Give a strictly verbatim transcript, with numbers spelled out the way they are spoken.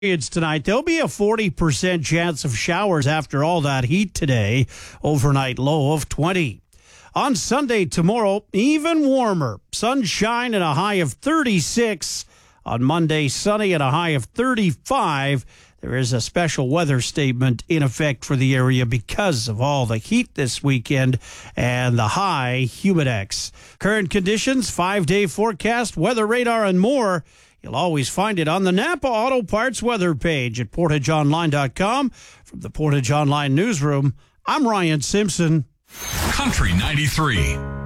It's tonight. There'll be a forty percent chance of showers after all that heat today. Overnight low of twenty. On Sunday tomorrow, even warmer. Sunshine and a high of thirty-six. On Monday, sunny and a high of thirty-five. There is a special weather statement in effect for the area because of all the heat this weekend and the high humidex. Current conditions, five-day forecast, weather radar, and more. You'll always find it on the Napa Auto Parts weather page at portage online dot com. From the Portage Online newsroom, I'm Ryan Simpson. Country ninety-three.